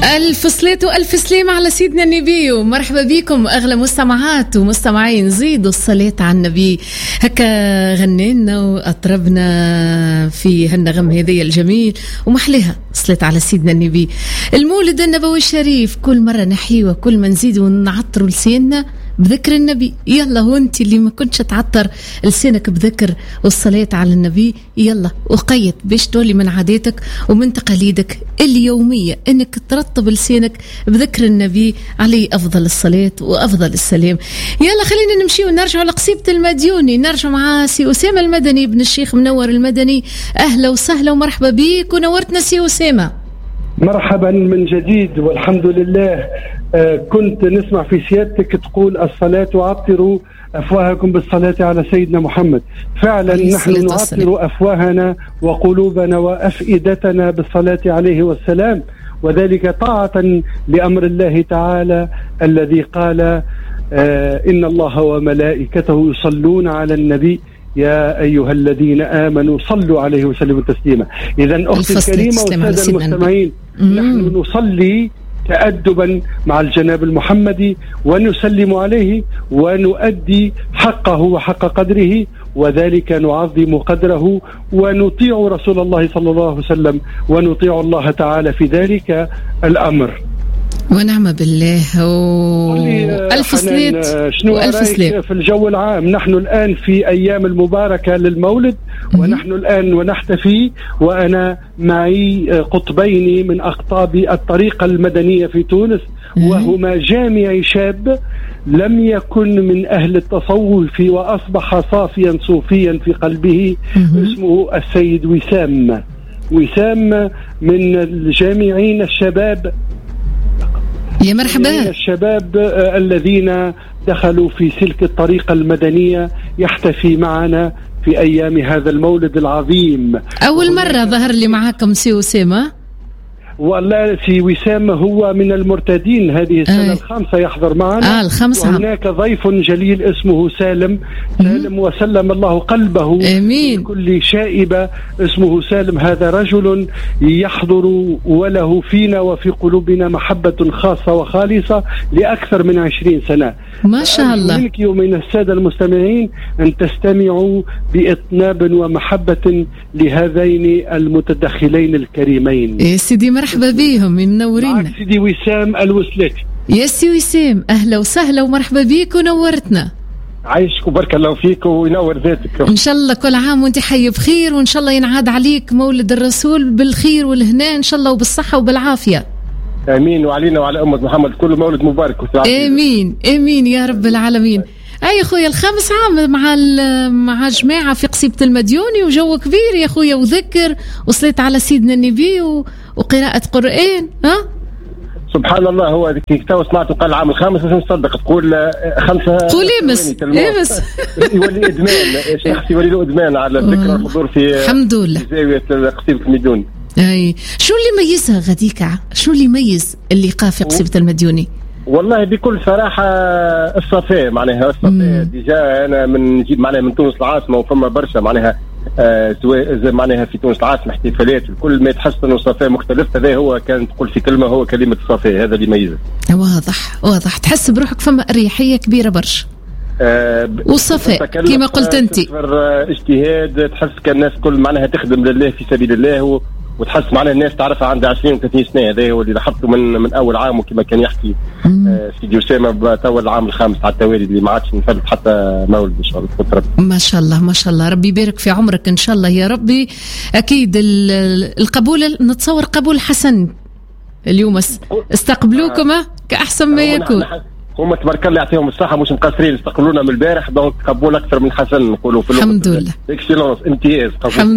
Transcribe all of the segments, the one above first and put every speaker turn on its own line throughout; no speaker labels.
ألف صلاة وألف سلام على سيدنا النبي، ومرحبا بكم أغلى مستمعات ومستمعين. زيدوا الصلاة على النبي. هكا غنينا وأطربنا في هالنغم هذه الجميل ومحلها صلاة على سيدنا النبي. المولد النبوي الشريف كل مرة نحيه وكل ما نزيد ونعطر لساننا بذكر النبي. يلا هو انت اللي ما كنتش تعطر لسانك بذكر والصلاة على النبي، يلا وقيت باش تولي من عاداتك ومن تقاليدك اليومية انك ترطب لسانك بذكر النبي عليه افضل الصلاة وافضل السلام. يلا خلينا نمشي ونرجع لقصيبة المديوني، نرجع مع سي أسامة المدني بن الشيخ منور المدني. اهلا وسهلا ومرحبا بيك ونورتنا سي أسامة.
مرحبا من جديد والحمد لله. كنت نسمع في سيادتك تقول الصلاة وعطروا أفواهكم بالصلاة على سيدنا محمد. فعلا نحن نعطر أفواهنا وقلوبنا وأفئدتنا بالصلاة عليه والسلام، وذلك طاعة لأمر الله تعالى الذي قال إن الله وملائكته يصلون على النبي يا أيها الذين آمنوا صلوا عليه وسلموا تسليما. إذن أختي الكريمة والسادة المستمعين، نحن نصلي تأدبا مع الجناب المحمدي ونسلم عليه ونؤدي حقه وحق قدره، وذلك نعظم قدره ونطيع رسول الله صلى الله عليه وسلم ونطيع الله تعالى في ذلك الأمر.
ونعم بالله. ألف صلاة وألف سلام.
في الجو العام نحن الآن في أيام المباركة للمولد، ونحن الآن ونحتفي، وأنا معي قطبين من أقطاب الطريقة المدنية في تونس، وهما جامع شاب لم يكن من أهل التصوف وأصبح صافيا صوفيا في قلبه، اسمه السيد وسام من الجامعين الشباب.
يا مرحبا.
الشباب الذين دخلوا في سلك الطريقة المدنية يحتفي معنا في أيام هذا المولد العظيم.
أول مرة ظهر لي معاكم سي أسامة.
والله سي وسام هو من المرتدين هذه السنة الخامسة يحضر معنا.
الخامسة.
وهناك ضيف جليل اسمه سالم وسلم الله قلبه.
آمين.
كل شائبة اسمه سالم. هذا رجل يحضر وله فينا وفي قلوبنا محبة خاصة وخالصة لأكثر من 20 سنة.
ما شاء الله.
منك ومن السادة المستمعين أن تستمعوا بإطناب ومحبة لهذين المتدخلين الكريمين.
يا سيدي مرحبا بيهم، منورين.
سيدي وسام الوسلت.
يا سي وسام أهلا وسهلا ومرحبا بيك ونورتنا.
عايشك وبارك الله فيك وينور ذاتك.
إن شاء الله كل عام وانت حي بخير، وإن شاء الله ينعاد عليك مولد الرسول بالخير والهناء إن شاء الله وبالصحة وبالعافية.
آمين. وعلينا وعلى أمة محمد كل مولد مبارك وسعيد.
آمين آمين يا رب العالمين. أي أخويا الخامس عام مع جماعة في قصيبة المديوني، وجو كبير يا أخويا وذكر وصليت على سيدنا النبي وقراءة قرآن. ها
سبحان الله. هو كي تو سمعته قال العام الخامس مش مصدق تقول خمسة
قول امس امس
يولي ادمان شخص يولي له ادمان على الذكر والحضور في
الحمد لله
زاوية قصيبة المديوني.
اي شو اللي يميزها غديك؟ شو اللي يميز اللقاء في قصيبة المديوني؟
والله بكل صراحة الصفاء، معناها الصفاء ديجا أنا من نجيب معناها من تونس العاصمة، وفما برشا معناها معناها في تونس العاصمة احتفالات كل ما يتحسن وصفاء مختلف. هذا هو كان تقول في كلمة، هو كلمة الصفاء، هذا اللي يميزه.
واضح تحس بروحك فما أريحية كبيرة برشا. والصفاء كما قلت أنت
اجتهاد، تحس كان الناس كل معناها تخدم لله في سبيل الله، وتحس معناها الناس تعرفها عندها 20 و30 سنة. هذا هو اللي لاحظته من أول عام، وكما كان يحكي سيدي أسامة تو العام الخامس على التوالي اللي ما عادش نفلت حتى مولد إن شاء الله.
ما شاء الله ما شاء الله، ربي يبارك في عمرك إن شاء الله يا ربي. أكيد القبول نتصور قبول حسن اليوم استقبلوكم كأحسن ما يكون.
هم تبارك الله يعطيهم الصحة، مش مقصرين، استقبلونا من البارح، دونك قبول أكثر من حسن نقولوا في
الحمد لله.
اكسلونس امتياز.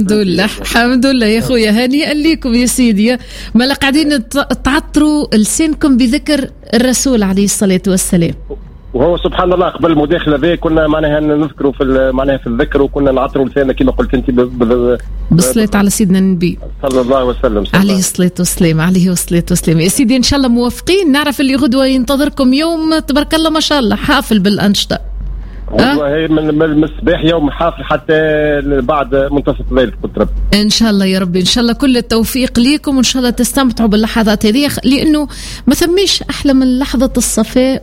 الحمد لله يا خويا، هنيئا ليكم يا سيدي. ما قاعدين تعطروا لسانكم بذكر الرسول عليه الصلاة والسلام.
وهو سبحان الله قبل المداخله ذي كنا معناها نذكروا في معناها في الذكر، وكنا نعطروا لساننا كما قلت انت
بالصلاه على سيدنا النبي
صلى الله عليه وسلم
عليه الصلاه والسلام. عليه الصلاه والسلام. يا سيدي ان شاء الله موافقين. نعرف اللي غدوه ينتظركم يوم تبارك الله ما شاء الله حافل بالانشطه.
هي من الصباح يوم حافل حتى بعد منتصف الليل قلت رب.
ان شاء الله يا رب، ان شاء الله كل التوفيق ليكم، وان شاء الله تستمتعوا باللحظات هذه، لانه ما ثميش احلى من لحظه الصفاء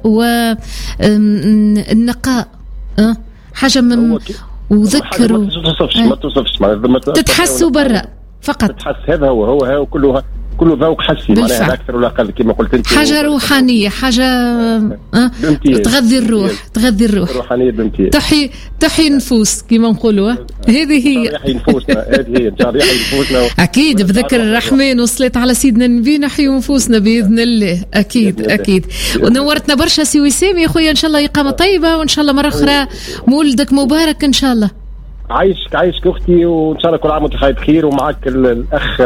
والنقاء. حاجه من وذكر
ما توصفش
تتحسوا برا فقط،
تتحس. هذا هو كله ذوق حسي معناها اكثر ولا اقل كما قلت انت،
حاجه روحانيه، حاجه تغذي الروح، تغذي الروح،
روحانيه بامتياز،
تحيي النفوس كما نقولوا. هذه هي
يحيي نفوسنا، هذه هي ان شاء الله يحيي نفوسنا
اكيد بذكر الرحمن وصلت على سيدنا النبي، نحيي نفوسنا باذن الله. اكيد ونورتنا برشا سي وسام يا خويا، ان شاء الله اقامه طيبه، وان شاء الله مره اخرى مولدك مبارك ان شاء الله.
عايشك اختي، وان شاء الله كل عام وانت بخير، ومعك الاخ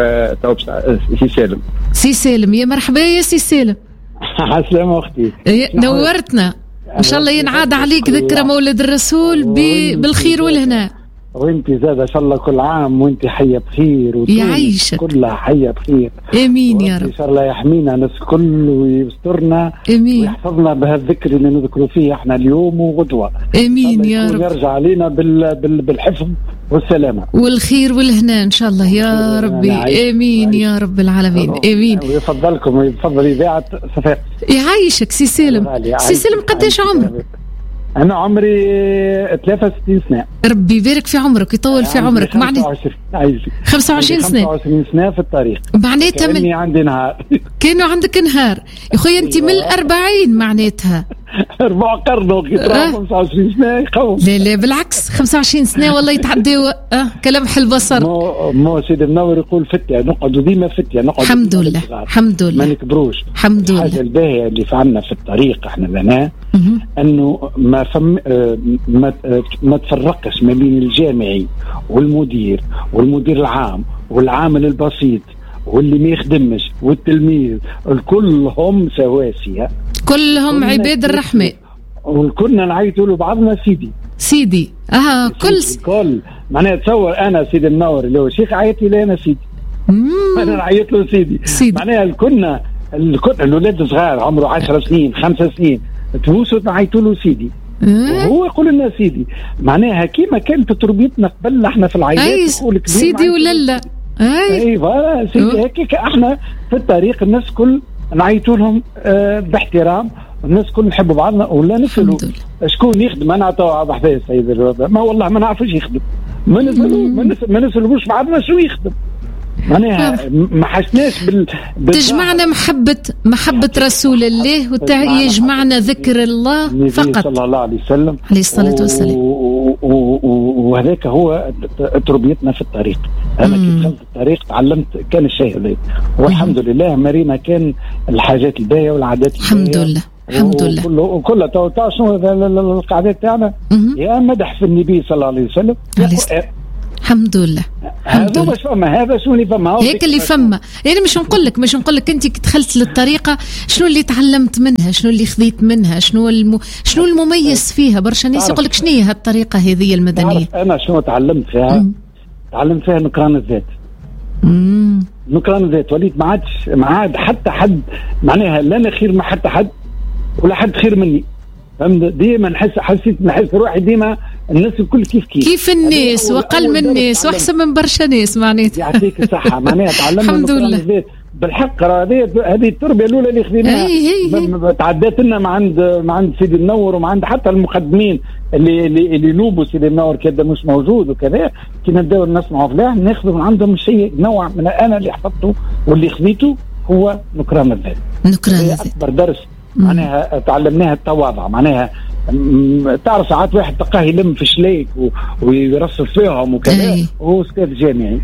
سي سالم. يا مرحبا يا سي سالم.
السلام اختي،
نورتنا، ان شاء الله ينعاد عليك ذكرى مولد الرسول بالخير والهنا،
وانت زاد ان شاء الله كل عام وانت حيه بخير،
يعيشك
كلها حيه بخير،
امين يا رب.
ان شاء الله يحمينا الناس الكل ويسترنا،
امين،
ويحفظنا بهالذكر اللي نذكروا فيه احنا اليوم وغدوه، امين يا رب، يرجع علينا بالحفظ والسلامه والخير والهنا ان شاء الله يا ربي، امين يا رب العالمين، امين. ويفضلكم ويفضل اذاعه صفاق. يعيشك سي سالم. سي سالم قديش عمرك؟ أنا عمري 63 سنة. ربي يبارك في عمرك ويطول في عمرك. 25 سنة. 25 سنة في التاريخ. معناتها كأني عندي نهار. كانوا عندك نهار. يا خويا أنت من 40 معناتها. 4 قرن كي 25 سنة يخوف. لا بالعكس 25 سنة والله يتعدوا كلمح البصر. مو سيدي منور يقول فتية، نقعدوا ديما فتية، نقعدوا الحمد لله الحمد لله ما نكبروش الحمد لله. الحاجة الباهية اللي فعلنا في الطريق احنا بناه انه ما تفرقش ما بين الجامعي والمدير العام والعامل البسيط واللي ما يخدمش والتلميذ، كلهم سواسية، كلهم عباد الرحمن، وكلنا نعيطوا له بعضنا سيدي كل معناها تصور انا سيدي منور اللي هو شيخ عيط لي انا سيدي، انا نعيط له سيدي. معناها كنا الولاد صغار عمره 10 سنين 5 سنين تبوسوا نعيطوا له سيدي، وهو يقول لنا سيدي. معناها كيما كانت تربيتنا قبل احنا في العائلات يقول سيدي ولا لا ايوه سيدي. هيك احنا في الطريق الناس كل نعيطوا لهم باحترام، الناس كل نحبوا بعضنا ولا نسألوا شكون يخدم. انا تو بحثي السيد ما والله ما نعرفوش يخدم، ما نسألوش بعضنا شو يخدم. معناها ما حسناش تجمعنا محبة رسول الله يجمعنا ذكر الله فقط صلى الله عليه وسلم عليه الصلاة والسلام، وهذاك هو تربيتنا في الطريق. أنا كي دخلت الطريق تعلمت كان الشيء هذا، والحمد لله مرينا كان الحاجات الباهية والعادات الحمد لله الحمد لله وكلها تو شنو القعدات تاعنا يا مدح في النبي صلى الله عليه وسلم الحمد لله. هذا باش فما هذا شو اللي فما هيك اللي فما. يعني مش نقول لك انت كي دخلت للطريقه شنو اللي تعلمت منها، شنو اللي خذيت منها، شنو المميز فيها. برشا ناس يقول لك شنو هي هالطريقه هذه المدنيه. انا شنو تعلمت فيها؟ تعلمت فيها نكران الذات. نكران الذات، وليت ما عاد حتى حد معناها لا انا خير ما حتى حد ولا حد خير مني. فهمت؟ ديما نحس روحي ديما الناس الكل كيف الناس واقل من الناس واحسن من برشا ناس. معناتها يعطيك الصحه. معناها تعلمنا الحمد لله بالحق. هذه التربيه الاولى اللي خذيناها تعدات لنا مع عند سيدي المنور ومع عند حتى المقدمين اللي نوبوا سيدي المنور كذا مش موجود وكذا. كي نبداو نسمعوا فلان ناخذوا من عندهم شيء نوع من انا اللي حفظته واللي خذيته هو نكران الذات. اكبر درس معناها تعلمناها التواضع. معناها تعرف ساعات واحد تلقاه يلم في شليك ويرصف فيهم وكذا وهو استاذ جامعي.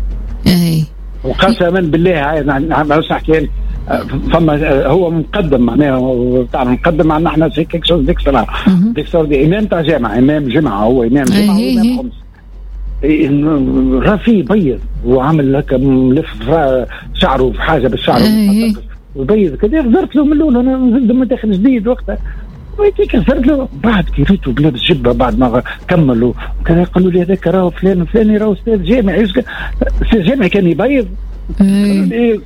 وقسما بالله عايز نحكي فما هو مقدم معناها تعرف مقدم معنا احنا هيك شو ديك دي امام تاع جامعه، امام جمعه، هو امام جمعه وامام خمس. رافي بيض وعامل هكا ملف شعره في حاجه بالشعر وبيض كذا. غزرت له من الاول انا نزلت من داخل جديد وقتها ويتيك غزرت له. بعد كي ريتو بلاد الجبه بعد ما كملوا كان قالوا لي هذاك راهو فلان راهو استاذ جامعي. استاذ جامعي كان يبيض.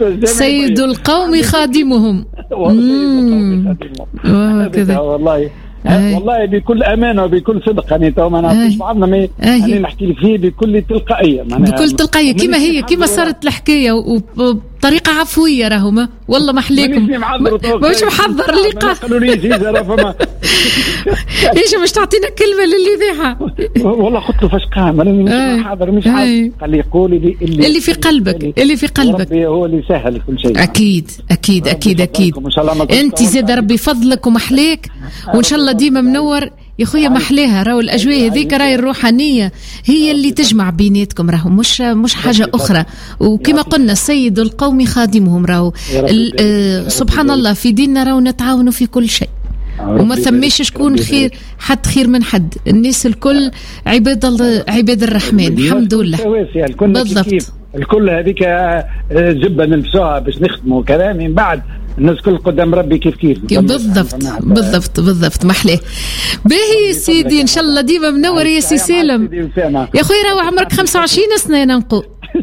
سيد القوم خادمهم. كذا والله
والله بكل امانه وبكل صدق. يعني تو ما نعرفش بعضنا انا نحكي لك فيه بكل تلقائيه،
بكل تلقائيه كما هي كما صارت الحكايه وبطريقه عفويه. راهو والله ما حليكم مش محضر اللقاء.
قالوا لي زيزه راه فما
ايش مش تعطينا كلمه للي ذاها.
والله قلت له فاش قام انا مش حاضر مش حاضر. قال لي قولي لي
اللي في قلبك اللي في قلبك.
ربي هو اللي يسهل كل شيء.
اكيد اكيد اكيد اكيد. انت زاد ربي فضلك ومحليك وان شاء الله ديما منور يا خويا. محليها راهو الاجواء هذيك راهي الروحانيه هي اللي تجمع بيناتكم. راهو مش حاجه اخرى. وكما قلنا السيد القوم خادمهم. راهو سبحان الله في ديننا راهو نتعاونوا في كل شيء وما ثميش شكون خير حد خير من حد. الناس الكل عباد الله عباد الرحمن الحمد لله.
بالضبط. الكل هذيك جبه نلبسوها باش نخدموا كذا من بعد الناس كل قدام ربي كيف بالضبط محلاه. باهي سيدي ان شاء الله ديما منور يا سي سالم. يا خويا راهو عمرك 25 سنه ننقو.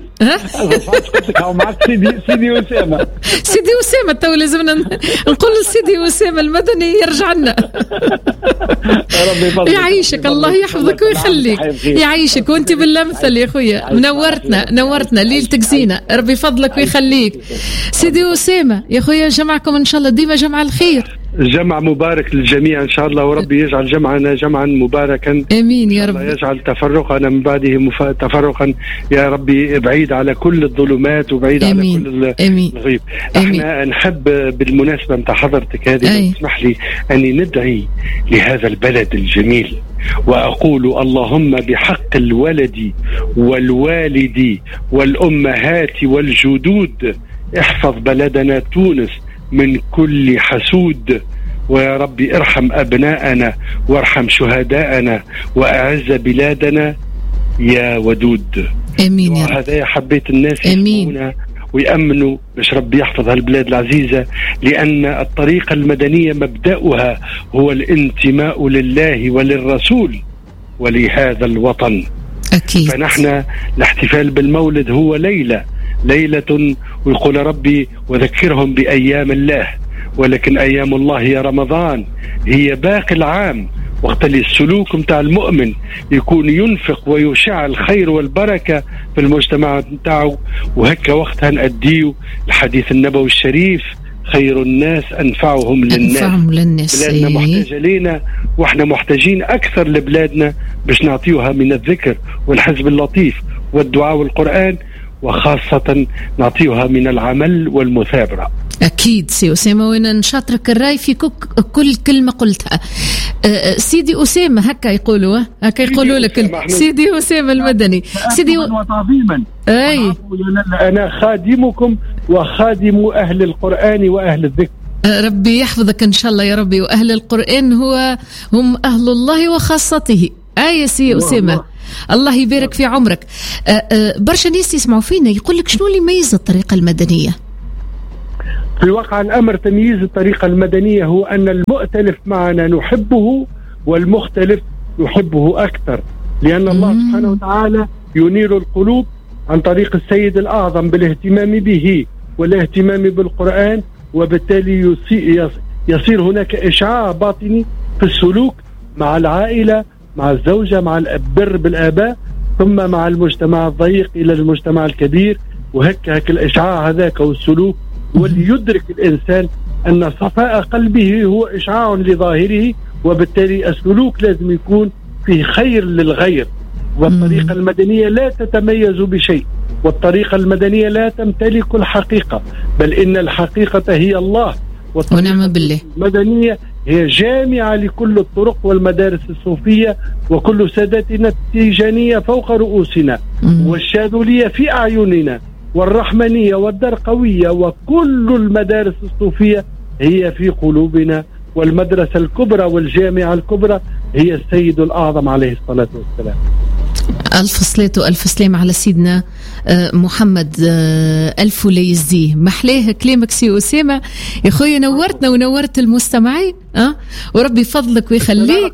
معك سيدي
أسامة تو لازمنا نقول سيدي أسامة المدني يرجع لنا. يعيشك الله يحفظك ويخليك يعيشك وانت بالأمثل يا خويا. نورتنا ليلتك زينة ربي فضلك ويخليك. سيدي أسامة يا خويا جمعكم إن شاء الله ديما جمع الخير.
جمع مبارك للجميع إن شاء الله وربي يجعل جمعنا جمعا مباركا
آمين يا رب.
يجعل تفرقنا من بعده تفرقا يا ربي بعيد على كل الظلمات وبعيد
آمين.
على كل
آمين.
الغيب.
آمين.
احنا نحب بالمناسبة متى حضرتك هذه اسمح لي أني ندعي لهذا البلد الجميل وأقول اللهم بحق الولد والوالد والأمهات والجدود احفظ بلدنا تونس من كل حسود. ويا ربي ارحم أبناءنا وارحم شهداءنا وأعز بلادنا يا ودود.
آمين يا رب.
هذا حبيت الناس يسمعونا ويأمنوا باش ربي يحفظ هالبلاد العزيزة لأن الطريقة المدنية مبدأها هو الانتماء لله وللرسول ولهذا الوطن.
أكيد.
فنحن الاحتفال بالمولد هو ليلة ويقول ربي وذكرهم بأيام الله ولكن أيام الله هي رمضان هي باقي العام وقت اللي السلوك متاع المؤمن يكون ينفق ويشع الخير والبركة في المجتمع متاعه وهكا وقتها نأديه الحديث النبوي الشريف خير الناس أنفعهم للناس. بلادنا محتاجة لينا وإحنا محتاجين أكثر لبلادنا باش نعطيوها من الذكر والحزب اللطيف والدعاء والقرآن وخاصة نعطيوها من العمل والمثابرة.
أكيد سي أسامة وأنا نشاطرك الرأي في كل كلمة قلتها. سيدي أسامة هكا يقولوا لك سيدي أسامة المدني سيدي
وتعظيما.
أي
أنا خادمكم وخادم أهل القرآن وأهل الذكر.
ربي يحفظك إن شاء الله يا ربي. وأهل القرآن هم أهل الله وخاصته. يا سي أسامة الله يبارك في عمرك. برشا ناس يسمعوا فينا يقول لك شنو اللي يميز الطريقة المدنية؟
في واقع الأمر تمييز الطريقة المدنية هو أن المؤتلف معنا نحبه والمختلف نحبه أكثر لأن الله سبحانه وتعالى ينير القلوب عن طريق السيد الأعظم بالاهتمام به والاهتمام بالقرآن وبالتالي يصير هناك إشعاع باطني في السلوك مع العائلة مع الزوجة مع البر بالآباء ثم مع المجتمع الضيق إلى المجتمع الكبير وهكا الإشعاع هذاك والسلوك وليدرك الإنسان أن صفاء قلبه هو إشعاع لظاهره وبالتالي السلوك لازم يكون فيه خير للغير. والطريقة المدنية لا تتميز بشيء والطريقة المدنية لا تمتلك الحقيقة بل إن الحقيقة هي الله.
ونعم بالله.
المدنية هي جامعة لكل الطرق والمدارس الصوفية وكل سادتنا التيجانية فوق رؤوسنا والشاذلية في أعيننا والرحمنية والدرقوية وكل المدارس الصوفية هي في قلوبنا والمدرسة الكبرى والجامعة الكبرى هي السيد الأعظم عليه الصلاة والسلام.
ألف صلاة وألف سلام على سيدنا محمد. ألف لا يزيه محلاه كلامك سي أسامة يا خويا. نورتنا ونورت المستمعين وربي فضلك ويخليك.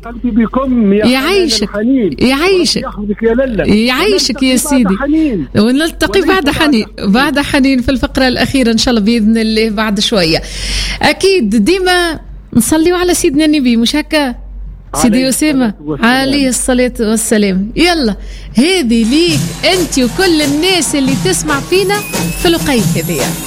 يعيشك يا سيدي ونلتقي بعد حنين في الفقرة الأخيرة إن شاء الله بإذن الله بعد شوية. أكيد ديما نصلي على سيدنا النبي مش هكا سيدي أسامة عليه الصلاة والسلام. يلا هذه ليك أنت وكل الناس اللي تسمع فينا في لقيت هذه.